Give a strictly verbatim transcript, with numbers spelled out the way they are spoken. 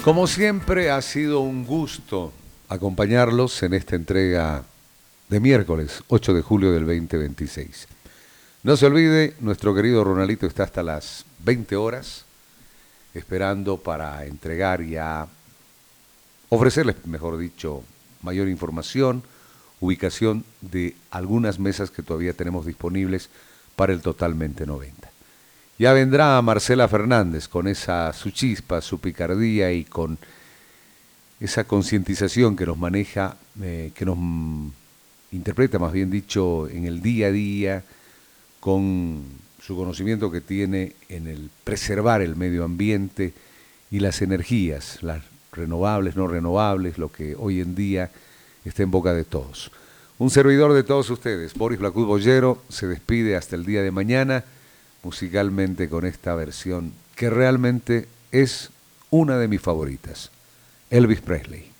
Como siempre, ha sido un gusto acompañarlos en esta entrega de miércoles ocho de julio del veinte veintiséis. No se olvide, nuestro querido Ronaldito está hasta las veinte horas esperando para entregar y a ofrecerles, mejor dicho, mayor información, ubicación de algunas mesas que todavía tenemos disponibles para el Totalmente noventa. Ya vendrá Marcela Fernández con esa su chispa, su picardía y con esa concientización que nos maneja, eh, que nos mm, interpreta, más bien dicho, en el día a día, con su conocimiento que tiene en el preservar el medio ambiente y las energías, las renovables, no renovables, lo que hoy en día está en boca de todos. Un servidor de todos ustedes, Boris Blacud Bollero, se despide hasta el día de mañana, musicalmente con esta versión que realmente es una de mis favoritas, Elvis Presley.